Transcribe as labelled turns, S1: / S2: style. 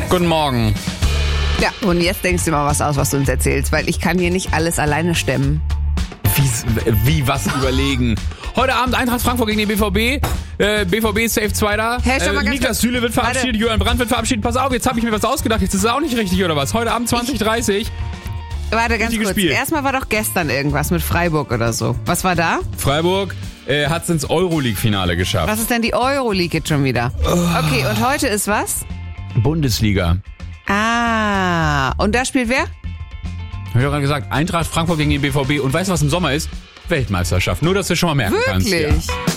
S1: Guten Morgen.
S2: Ja, und jetzt denkst du mal was aus, was du uns erzählst, weil ich kann hier nicht alles alleine stemmen.
S1: Wie was überlegen? Heute Abend Eintracht Frankfurt gegen den BVB. BVB ist safe Zweiter.
S2: Hey, schau mal ganz
S1: Niklas
S2: kurz.
S1: Süle wird verabschiedet,
S2: Warte.
S1: Julian Brandt wird verabschiedet. Pass auf, jetzt habe ich mir was ausgedacht. Jetzt ist es auch nicht richtig, oder was? Heute Abend 20:30.
S2: Warte, ganz
S1: Richtiges
S2: kurz.
S1: Spiel.
S2: Erstmal war doch gestern irgendwas mit Freiburg oder so. Was war da?
S1: Freiburg hat es ins Euroleague-Finale geschafft.
S2: Was ist denn die Euroleague jetzt schon wieder? Okay, und heute ist was?
S1: Bundesliga.
S2: Ah, und da spielt wer?
S1: Hab ich auch gerade gesagt, Eintracht Frankfurt gegen den BVB. Und weißt du, was im Sommer ist? Weltmeisterschaft. Nur, dass du schon mal merken kannst.
S2: Wirklich?
S1: Ja.